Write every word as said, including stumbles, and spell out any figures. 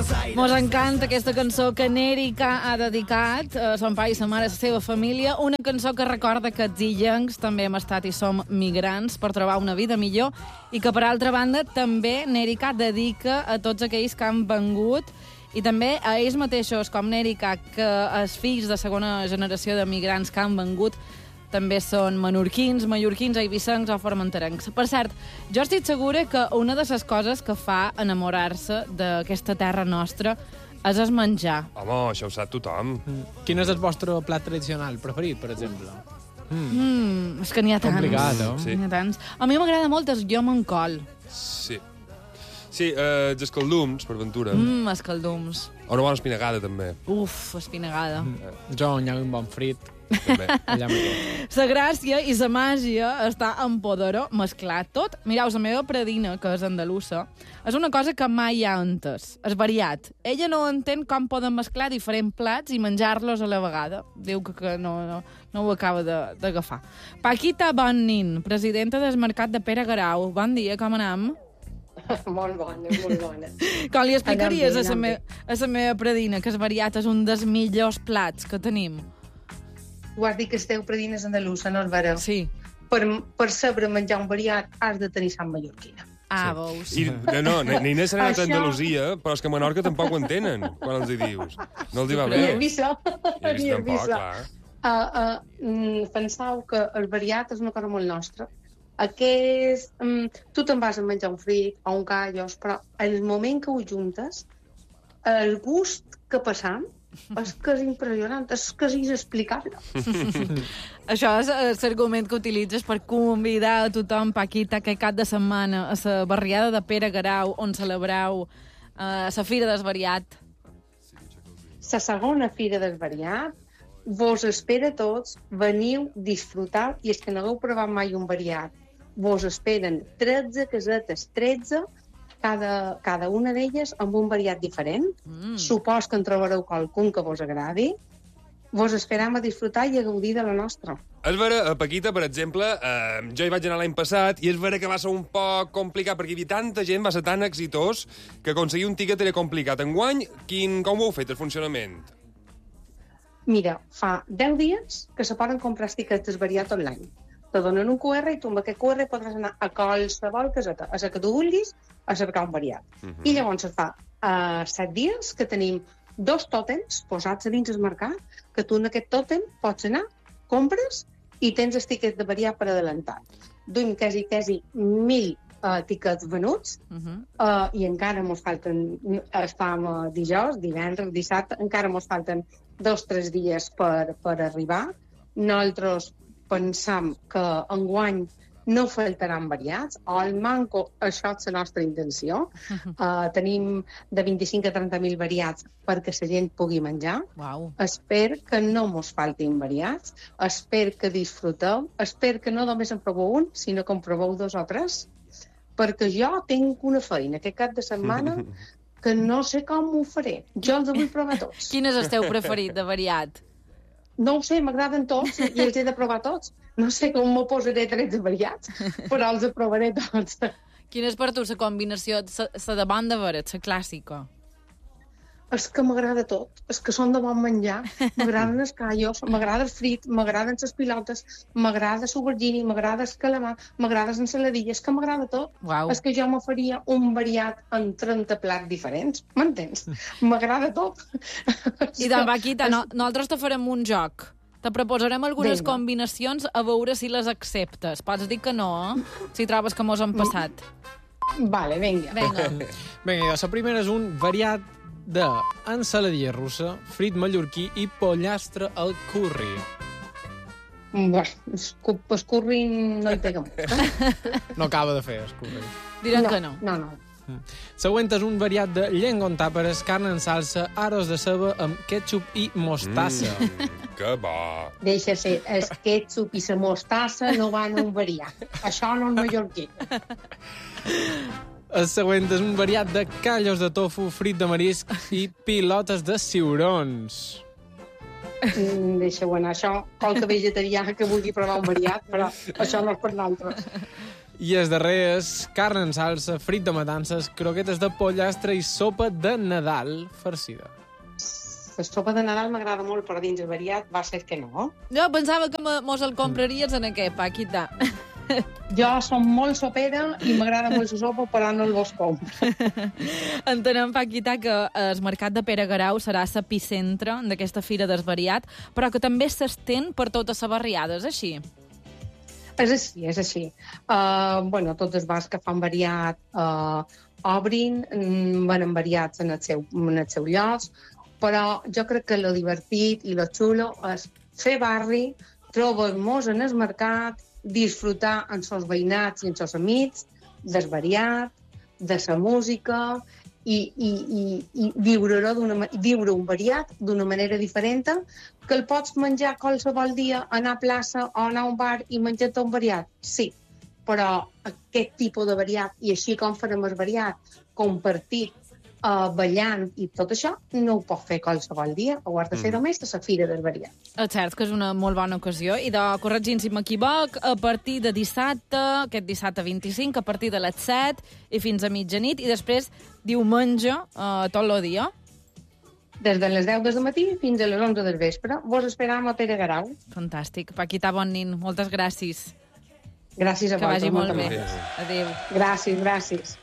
Mos encanta aquesta cançó que Nèrica ha dedicat a son pare i sa mare, a la seva família. Una cançó que recorda que els illencs també hem estat i som migrants per trobar una vida millor i que, per altra banda, també Nèrica dedica a tots aquells que han vengut i també a ells mateixos, com Nèrica, que els fills de segona generació de migrants que han vengut també són menorquins, mallorquins, eivissencs o formenterencs. Per cert, jo estic segura que una de les coses que fa enamorar-se d'aquesta terra nostra és el menjar. Home, això ho sap tothom. Mm. Quin és el vostre plat tradicional preferit, per exemple? Mm. Mm, és que n'hi ha tants. Complicat, no? Sí. N'hi ha tants. A mi m'agrada molt el llom en col. Sí. Sí, eh, els escaldums, per ventura. Mmm, escaldums. O una bona espinagada, també. Uf, espinagada. Mm. Jo on hi ha un bon frit. També. Allà m'ho La gràcia i la màgia està en poder mesclar tot. Mireu, la meva predina, que és andalusa, és una cosa que mai ha entès. És variat. Ella no entén com poden mesclar diferents plats i menjar-los a la vegada. Diu que, que no, no, no ho acaba d'agafar. Paquita Bonin, presidenta del Mercat de Pere Garau. Bon dia, com anem? Molt bona, molt bona. Com li explicaries Anem bé, a la anem me, a la meva predina que és variat, és un dels millors plats que tenim? Tu has dit que esteu predines andalusa, no és vera? Sí. Per, per saber menjar un variat has de tenir sang mallorquina. Ah, sí. Veus. I, no, no, N'Inés s'ha anat a Això- Andalusia, però és que a Menorca tampoc ho entenen, quan els hi dius. No els hi va bé. Ni a Pisa, I ni a tampoc, Pisa. clar. Uh, uh, mm, penseu que el variat és una cosa molt nostra. Aquest, um, tu te'n vas a menjar un frit o un callos, però el moment que ho juntes, el gust que passam, és que és impressionant, és que és inexplicable. Això és l'argument que utilitzes per convidar a tothom, Paquita, aquest cap de setmana a la barriada de Pere Garau, on celebreu eh, la Fira del Variat. La segona fira del variat vos espera a tots, veniu, disfrutau, i és que no hagueu provat mai un variat. Vos esperen tretze casetes, tretze, cada, cada una d'elles amb un variat diferent. Mm. Supos que en trobareu qualcun que vos agradi. Vos esperam a disfrutar i a gaudir de la nostra. És vera, a Paquita, per exemple, eh, jo hi vaig anar l'any passat i és vera que va ser un poc complicat perquè hi havia tanta gent, va ser tan exitós que aconseguir un tiquet era complicat. Enguany, quin, com ho heu fet, el funcionament? Mira, fa deu dies que se poden comprar els tiquets del variat online. Te donen un cu erre i tu amb aquest cu erre podràs anar a qualsevol caseta, a la que tu vulguis, a cercar un variat. Uh -huh. I llavors fa uh, set dies que tenim dos tòtems posats a dins el mercat, que tu en aquest tòtem pots anar, compres i tens el tiquet de variat per adelantat. Duim quasi, quasi mil uh, tiquets venuts Uh -huh. uh, i encara mos falten, estàvem uh, dijous, divendres, dissabte, encara mos falten dos o tres dies per, per arribar. Nosaltres pensam que enguany no faltaran variats, o al manco això és la nostra intenció. Uh, tenim de vint-i-cinc a trenta mil variats perquè la gent pugui menjar. Uau. Espero que no mos faltin variats, espero que disfruteu, espero que no només en proveu un, sinó que en proveu dos o tres, perquè jo tinc una feina aquest cap de setmana que no sé com ho faré. Jo els vull provar tots. Quin és el teu preferit de variat? No ho sé, m'agraden tots i els he de provar tots. No sé com m'ho posaré tretze variats, però els provaré tots. Quina és per tu la combinació, la de bon de veres, la clàssica? És que m'agrada tot, és que són de bon menjar, m'agraden els callos, m'agrada el frit, m'agraden les pilotes, m'agrada l'aubergine, m'agrada el calamar, m'agrada l'ensaladilla, és que m'agrada tot. Uau. És que jo me faria un variat en trenta plats diferents, m'entens? M'agrada tot. I doncs, Paquita, no, nosaltres te farem un joc. Te proposarem algunes Vinga. combinacions a veure si les acceptes. Pots dir que no, eh? Si trobes que mos han passat. Vale, vinga. Vinga. Vinga, la primera és un variat de ensaladilla russa, frit mallorquí i pollastre al curri. Bueno, el curri no hi pega molt. No acaba de fer, el curri. Diran no, que no. No, no. Següent és un variat de llengua en tàperes, carn en salsa, aros de ceba amb ketchup i mostassa. Mm, que bo. Deixa ser, el ketchup i la mostassa no van un variat. Això no és mallorquí. El següent és un variat de callos de tofu, frit de marisc i pilotes de ciurons. Mm, deixa-ho anar, això, qualque vegetarià que vulgui provar un variat, però això no és per nosaltres. I el darrer és carn en salsa, frit de matances, croquetes de pollastre i sopa de Nadal farcida. La sopa de Nadal m'agrada molt, però dins el variat va ser que no. Jo pensava que me- mos el compraries en aquest, Paquita. Jo som molt sopera i m'agrada molt la sopa, però no el vos compro. Entenem, Paquita, que el mercat de Pere Garau serà l'epicentre d'aquesta fira desvariat, però que també s'estén per totes les barriades, així? És així, és així. Uh, bueno, tots els bars que fan variat uh, obrin, mm, venen variats en el seu, en el seu lloc, però jo crec que lo divertit i lo xulo és fer barri, trobar-nos en el mercat, disfrutar amb els veïnats i amb els amics, del variat, de la música, i, i, i, i viure-ho d'una ma- viure un variat d'una manera diferent, que el pots menjar qualsevol dia, anar a plaça o anar a un bar i menjar-te un variat. Sí, però aquest tipus de variat, i així com farem el variat, compartit, uh, ballant i tot això, no ho pot fer qualsevol dia, ho has de fer només a la fira del variat. És cert que és una molt bona ocasió i de corregint si m'equivoc, a partir de dissabte, aquest dissabte vint-i-cinc, a partir de les set i fins a mitjanit, i després diumenge eh, tot el dia. Des de les deu del matí fins a les onze del vespre. Vos esperam a Pere Garau. Fantàstic. Paquita Bonnin, moltes gràcies. Gràcies a Que vagi vosaltres. molt bé. molta Adéu. Gràcies, gràcies.